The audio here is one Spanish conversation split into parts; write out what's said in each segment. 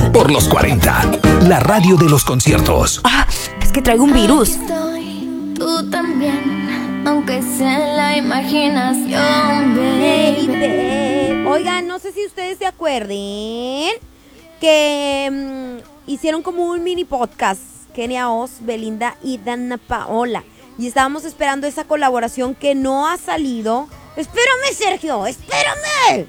por los 40, la radio de los conciertos. Es que traigo un virus. Tú también, aunque sea en la imaginación, baby. Oigan, no sé si ustedes se acuerden que hicieron como un mini podcast, Kenia Oz, Belinda y Dana Paola. Y estábamos esperando esa colaboración que no ha salido. Espérame, Sergio, espérame.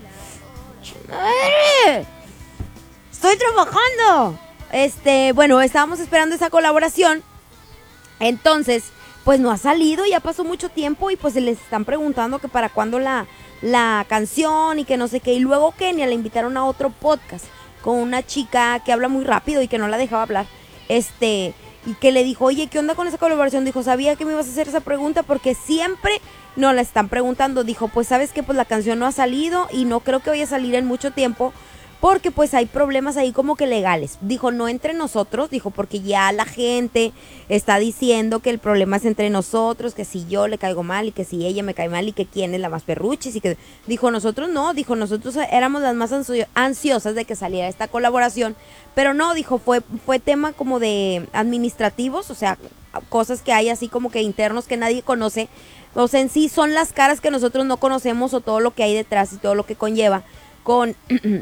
Madre, estoy trabajando. Bueno, estábamos esperando esa colaboración. Entonces, pues no ha salido, ya pasó mucho tiempo y pues se les están preguntando que para cuándo la canción y que no sé qué. Y luego Kenia la invitaron a otro podcast con una chica que habla muy rápido y que no la dejaba hablar. Y que le dijo, oye, ¿qué onda con esa colaboración? Dijo, sabía que me ibas a hacer esa pregunta porque siempre nos la están preguntando. Dijo, pues sabes que pues la canción no ha salido y no creo que vaya a salir en mucho tiempo porque pues hay problemas ahí como que legales. Dijo, no entre nosotros, dijo, porque ya la gente está diciendo que el problema es entre nosotros, que si yo le caigo mal y que si ella me cae mal y que quién es la más perruchis y que... Dijo, nosotros no, dijo, nosotros éramos las más ansiosas de que saliera esta colaboración, pero no, dijo, fue tema como de administrativos, o sea, cosas que hay así como que internos que nadie conoce, o sea, en sí son las caras que nosotros no conocemos o todo lo que hay detrás y todo lo que conlleva con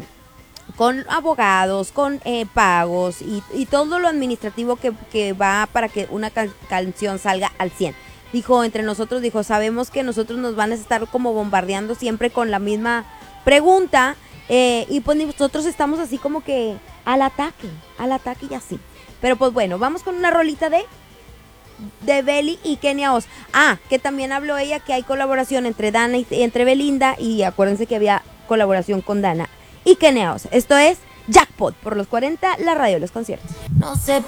abogados, con pagos y todo lo administrativo que va para que una canción salga al 100. Dijo, entre nosotros, dijo, sabemos que nosotros nos van a estar como bombardeando siempre con la misma pregunta y pues nosotros estamos así como que al ataque y así. Pero pues bueno, vamos con una rolita de Beli y Kenia Oz. Que también habló ella que hay colaboración entre Dana y entre Belinda y acuérdense que había colaboración con Dana y Kenia Oz. Esto es Jackpot por los 40, la radio de los conciertos. No sé